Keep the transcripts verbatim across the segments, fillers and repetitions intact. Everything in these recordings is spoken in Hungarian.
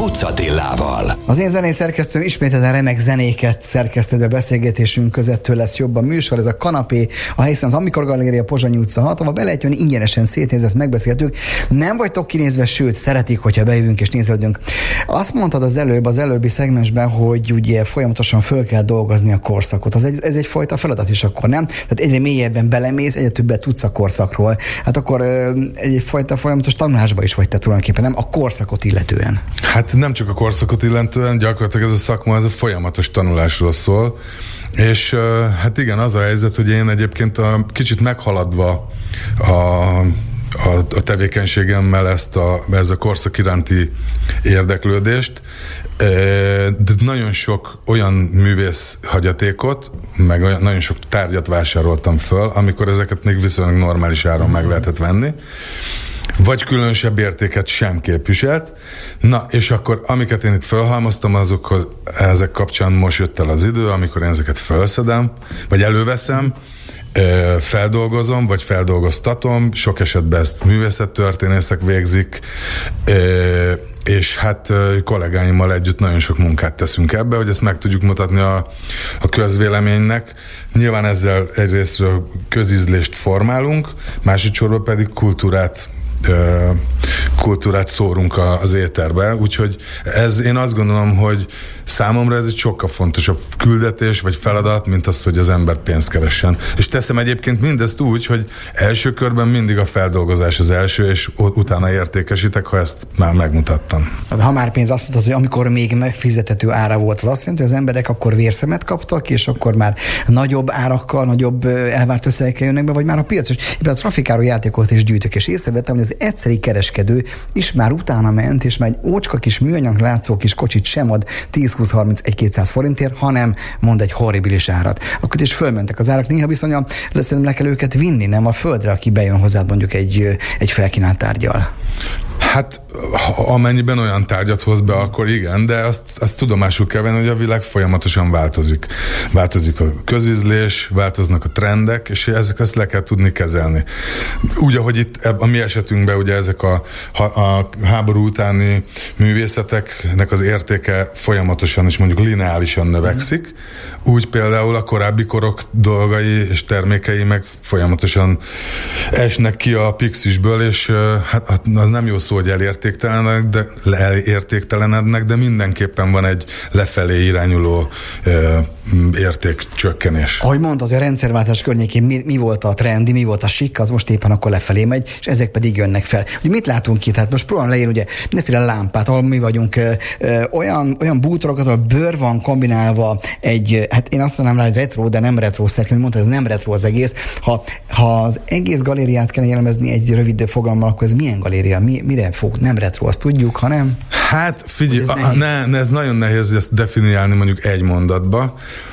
Kucc Attillával. Az én zenei szerkesztőm ismételten remek zenéket szerkesztett, a beszélgetésünk közöttől lesz jobb a műsor. Ez a Kanapé, a helyszínen az Amikor Galéria, Pozsonyi utca hat, ahol be lehet jönni ingyenesen szétnézni, ezt megbeszéltük. Nem vagytok kinézve, sőt, szeretik, hogyha bejövünk és nézelődünk. Azt mondtad az előbb, az előbbi szegmensben, hogy ugye folyamatosan föl kell dolgozni a korszakot. Az egy, ez egyfajta feladat is akkor, nem? Tehát egyre mélyebben belemész, egyre többet tudsz a korszakról. Hát akkor egyfajta folyamatos tanulásba is vagy te tulajdonképpen, nem? A korszakot illetően. Hát nem csak a korszakot illetően, gyakorlatilag ez a szakma, ez a folyamatos tanulásról szól. És hát igen, az a helyzet, hogy én egyébként a kicsit meghaladva a A, a tevékenységemmel ezt a, ez a korszak iránti érdeklődést, de nagyon sok olyan művész hagyatékot, meg olyan, nagyon sok tárgyat vásároltam föl, amikor ezeket még viszonylag normális áron meg lehetett venni, vagy különösebb értéket sem képviselt. Na, és akkor amiket én itt felhalmoztam, azokhoz, ezek kapcsán most jött el az idő, amikor én ezeket felszedem, vagy előveszem, feldolgozom, vagy feldolgoztatom, sok esetben ezt művészettörténészek végzik, és hát kollégáimmal együtt nagyon sok munkát teszünk ebbe, hogy ezt meg tudjuk mutatni a, a közvéleménynek. Nyilván ezzel egyrésztről közízlést formálunk, másodszorban pedig kultúrát kultúrát szórunk az éterbe, úgyhogy ez, én azt gondolom, hogy számomra ez egy sokkal fontosabb küldetés vagy feladat, mint az, hogy az ember pénzt keressen. És teszem egyébként mindezt úgy, hogy első körben mindig a feldolgozás az első, és utána értékesítek, ha ezt már megmutattam. Ha már pénz, azt mondtad, hogy amikor még megfizethető ára volt, az azt jelenti, hogy az emberek akkor vérszemet kaptak, és akkor már nagyobb árakkal, nagyobb elvárt összegekkel jönnek be, vagy már a piacos, éppen a trafikáró játékokat is gyűjtök, és észrevettem, hogy az egyszeri kereskedő is már utána ment, és már egy ócska kis műanyag látszó kis kocsit sem ad tíz húsz harminc egy-kétszáz forintért, hanem mond egy horribilis árat. Akkor is fölmentek az árak, néha bizony szerintem le kell őket vinni, nem a földre, aki bejön hozzád mondjuk egy, egy felkínált tárgyal. Hát amennyiben olyan tárgyat hoz be, akkor igen, de azt, azt tudomásul kell venni, hogy a világ folyamatosan változik. Változik a közízlés, változnak a trendek, és ezek ezt le kell tudni kezelni. Úgy, ahogy itt a mi esetünkben ugye ezek a, a háború utáni művészeteknek az értéke folyamatosan és mondjuk lineálisan növekszik, úgy például a korábbi korok dolgai és termékei meg folyamatosan esnek ki a pixisből, és hát nem jó szó, hogy elértéktelenednek, de, elértéktelenednek, de mindenképpen van egy lefelé irányuló ö, értékcsökkenés. Ahogy mondtad, hogy a rendszerváltás környékén mi, mi volt a trendi, mi volt a sikk, az most éppen akkor lefelé megy, és ezek pedig jönnek fel. Ugye mit látunk itt? Hát most próbálom leírni ugye mindenféle lámpát, ahol mi vagyunk, ö, ö, olyan, olyan bútorokat, ahol bőr van kombinálva egy, hát én azt mondanám rá, hogy retro, de nem retro szerkemény, mondta, ez nem retro az egész. Ha, ha az egész galériát kellene jellemezni egy rövid fogalommal, akkor ez milyen galéria? Mi, mire fog? Nem retro, azt tudjuk, hanem... Hát figyelj, ez, ne, ne, ez nagyon nehéz ezt definiálni mondjuk egy mondatba,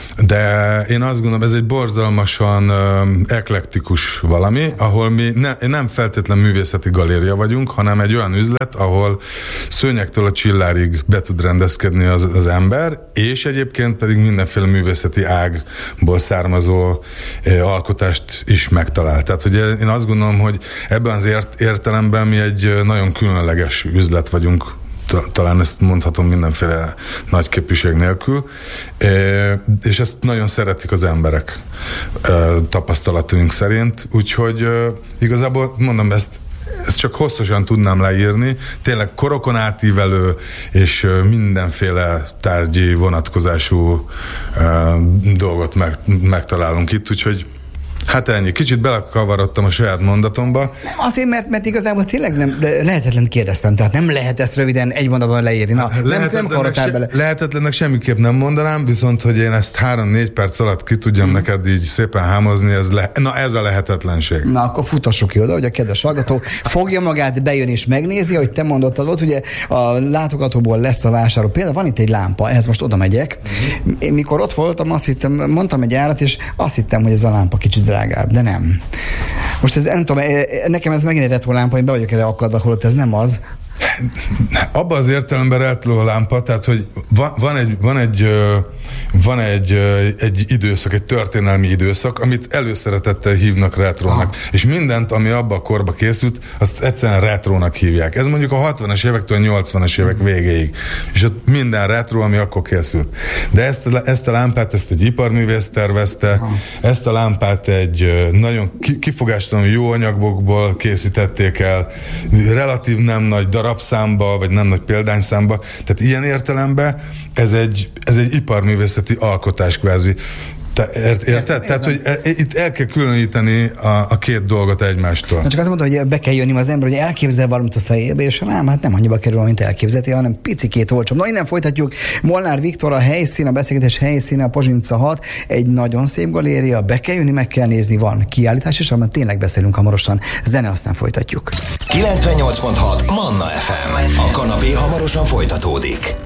de én azt gondolom, ez egy borzalmasan uh, eklektikus valami, ahol mi ne, nem feltétlen művészeti galéria vagyunk, hanem egy olyan üzlet, ahol szőnyektől a csillárig be tud rendezkedni az, az ember, és egyébként pedig mindenféle művészeti ágból származó uh, alkotást is megtalál. Tehát, hogy én azt gondolom, hogy ebben az ért, értelemben mi egy uh, nagyon különleges üzlet vagyunk, talán ezt mondhatom mindenféle nagy képviség nélkül, és ezt nagyon szeretik az emberek tapasztalatunk szerint, úgyhogy igazából mondom, ezt ezt csak hosszasan tudnám leírni, tényleg korokon átívelő és mindenféle tárgyi vonatkozású dolgot meg, megtalálunk itt, úgyhogy hát ennyi. Kicsit belekavarodtam a saját mondatomba. Nem, azért, mert, mert igazából tényleg nem, lehetetlen kérdeztem, tehát nem lehet ezt röviden egy mondatban leírni. Na, nem, nem kavarodtál bele. Lehetetlennek semmiképp nem mondanám, viszont, hogy én ezt három-négy perc alatt ki tudjam hmm. neked így szépen hámozni, ez le, na ez a lehetetlenség. Na akkor futassuk ki oda, hogy a kedves hallgató fogja magát, bejön és megnézi, hogy te mondottad volt, ugye a látogatóból lesz a vásárló. Például van itt egy lámpa, ehhez most oda megyek. Hmm. Én mikor ott voltam, azt hittem, mondtam egy árat, és azt hittem, hogy ez a lámpa kicsit drágább, de nem. Most ez nem tudom, nekem ez megint egy retro lámpa, én be vagyok erre akadva, holott ez nem az. Abban az értelemben retro lámpa, tehát, hogy van, van egy, van egy, van egy, egy időszak, egy történelmi időszak, amit előszeretettel hívnak retrónak. Aha. És mindent, ami abba a korba készült, azt egyszerűen retrónak hívják. Ez mondjuk a hatvanas évektől a nyolcvanas évek végéig. És ott minden retro, ami akkor készült. De ezt, ezt a lámpát, ezt egy iparművész tervezte, aha, ezt a lámpát egy nagyon kifogástalanul jó anyagokból készítették el, relatív nem nagy darabszámba, vagy nem nagy példányszámba. Tehát ilyen értelemben ez egy, ez egy iparművészeti alkotás kvázi. Te, ért, érted? Tehát, hogy e, itt el kell különíteni a, a két dolgot egymástól. Na csak azt mondta, hogy be kell jönni az ember, hogy elképzel valamit a fejébe, és lám, hát nem annyiba kerül, mint elképzelti, hanem picikét olcsóbb. Na, innen folytatjuk. Molnár Viktor a helyszín, a beszélgetés helyszíne, a Pozsony utca hat, egy nagyon szép galéria, be kell jönni, meg kell nézni, van kiállítás, és abban tényleg beszélünk hamarosan. Zene, aztán folytatjuk. kilencvennyolc pont hat Manna ef em. A kanapé hamarosan folytatódik.